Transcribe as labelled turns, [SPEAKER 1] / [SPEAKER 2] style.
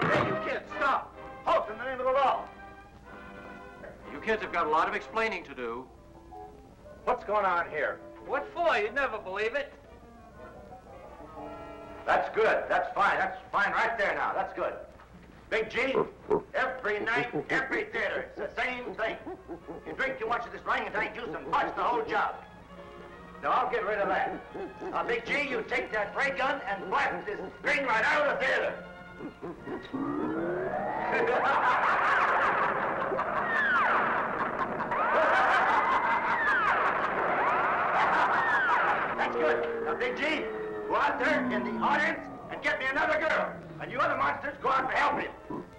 [SPEAKER 1] Hey, you kids, stop! Halt in the name of the law!
[SPEAKER 2] You kids have got a lot of explaining to do.
[SPEAKER 1] What's going on here?
[SPEAKER 3] What for? You'd never believe it.
[SPEAKER 1] That's good. That's fine. That's fine right there now. That's good. Big G, every night, every theater, it's the same thing. You drink too much of this orangutan juice and botch the whole job. Now, I'll get rid of that. Now, Big G, you take that ray gun and blast this thing right out of the theater. That's good. Now, Big G, go out there in the audience and get me another girl. And you other monsters, go out and help him.